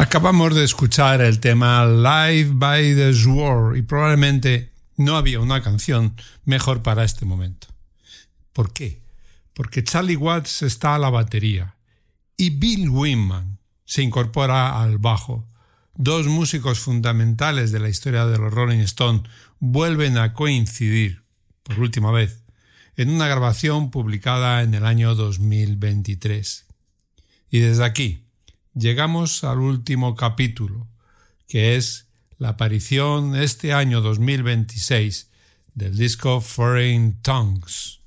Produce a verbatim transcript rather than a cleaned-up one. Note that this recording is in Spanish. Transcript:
Acabamos de escuchar el tema Live by the Sword y probablemente no había una canción mejor para este momento. ¿Por qué? Porque Charlie Watts está a la batería y Bill Wyman se incorpora al bajo. Dos músicos fundamentales de la historia de los Rolling Stones vuelven a coincidir, por última vez, en una grabación publicada en el año dos mil veintitrés. Y desde aquí llegamos al último capítulo, que es la aparición este año dos mil veintiséis del disco Foreign Tongues.